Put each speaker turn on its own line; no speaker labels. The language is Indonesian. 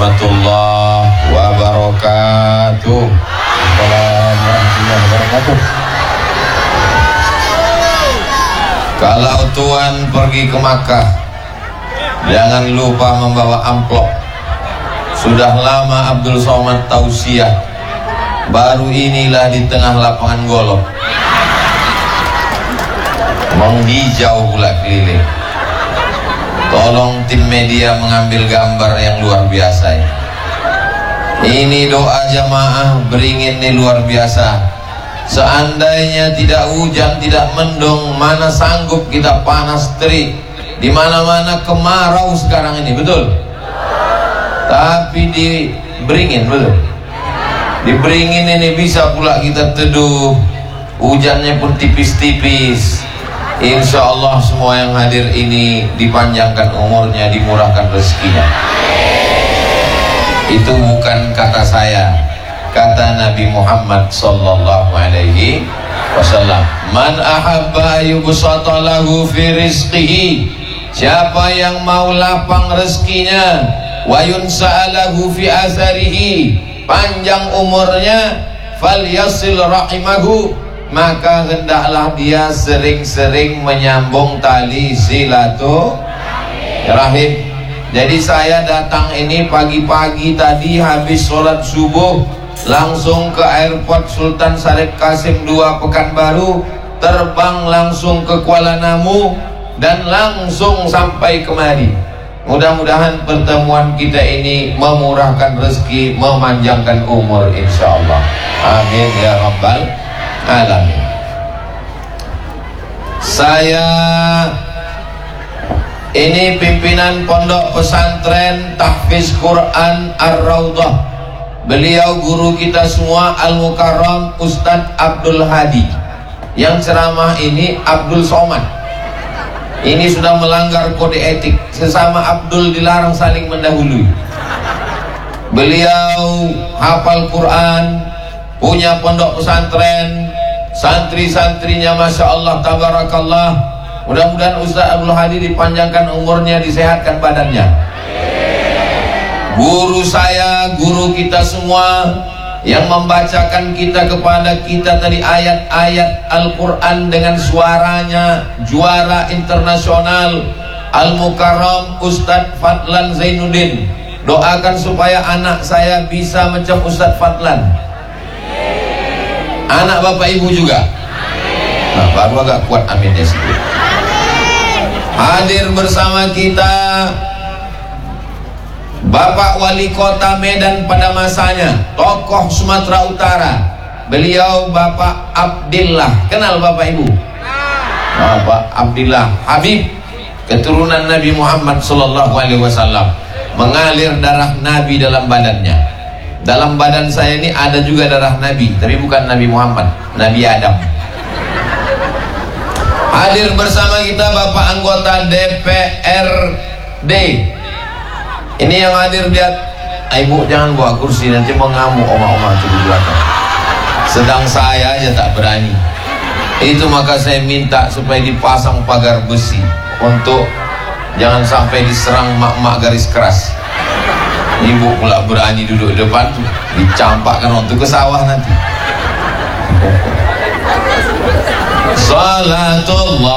warahmatullahi wabarakatuh. Assalamualaikum warahmatullahi wabarakatuh. Kalau tuan pergi ke Makkah, jangan lupa membawa amplop. Sudah lama Abdul Somad tausiah, baru inilah di tengah lapangan golf menghijau pula keliling. Tolong tim media mengambil gambar yang luar biasa ini. Ini doa jamaah beringin nih luar biasa. Seandainya tidak hujan, tidak mendung, mana sanggup kita panas terik. Di mana-mana kemarau sekarang ini, betul? Tapi di beringin, betul? Di beringin ini bisa pula kita teduh. Hujannya pun tipis-tipis. Insya Allah semua yang hadir ini dipanjangkan umurnya, dimurahkan rezekinya. Itu bukan kata saya, kata Nabi Muhammad sallallahu alaihi wasallam. Man ahabba yubsata lahu fi rizqihi, siapa yang mau lapang rezekinya, wa yunsa'alahu fi asarihi, panjang umurnya, falyasil rahimahu, maka hendaklah dia sering-sering menyambung tali silaturahim. Jadi saya datang ini pagi-pagi tadi habis sholat subuh, langsung ke airport Sultan Syarif Qasim II Pekanbaru, terbang langsung ke Kuala Namu dan langsung sampai kemari. Mudah-mudahan pertemuan kita ini memurahkan rezeki, memanjangkan umur insyaallah. Amin ya rabbal alamin. Saya ini pimpinan Pondok Pesantren Tahfiz Quran Ar-Raudhah. Beliau guru kita semua Al-Mukarram Ustadz Abdul Hadi. Yang ceramah ini Abdul Somad. Ini sudah melanggar kode etik. Sesama Abdul dilarang saling mendahului. Beliau hafal Quran, punya pondok pesantren, santri-santrinya Masya Allah Tabarakallah. Mudah-mudahan Ustaz Abdul Hadi dipanjangkan umurnya, disehatkan badannya. Guru saya, guru kita semua, yang membacakan kita kepada kita tadi ayat-ayat Al-Quran dengan suaranya juara internasional, Al-Mukarram Ustadz Fadlan Zainuddin. Doakan supaya anak saya bisa macam Ustadz Fadlan. Anak bapak ibu juga. Nah, baru agak kuat aminnya sedikit. Hadir bersama kita Bapak Wali Kota Medan pada masanya, tokoh Sumatera Utara. Beliau Bapak Abdillah. Kenal bapak ibu? Bapak Abdillah Habib, keturunan Nabi Muhammad sallallahu alaihi wasallam. Mengalir darah Nabi dalam badannya. Dalam badan saya ini ada juga darah Nabi, tapi bukan Nabi Muhammad, Nabi Adam. Hadir bersama kita Bapak anggota DPRD. Ini yang hadir, lihat. Ibu jangan bawa kursi, nanti mengamuk oma-oma itu di belakang. Sedang saya aja tak berani. Itu maka saya minta supaya dipasang pagar besi untuk jangan sampai diserang mak-mak garis keras. Ibu pula berani duduk di depan tuh, dicampakkan waktu ke sawah nanti. Salatullah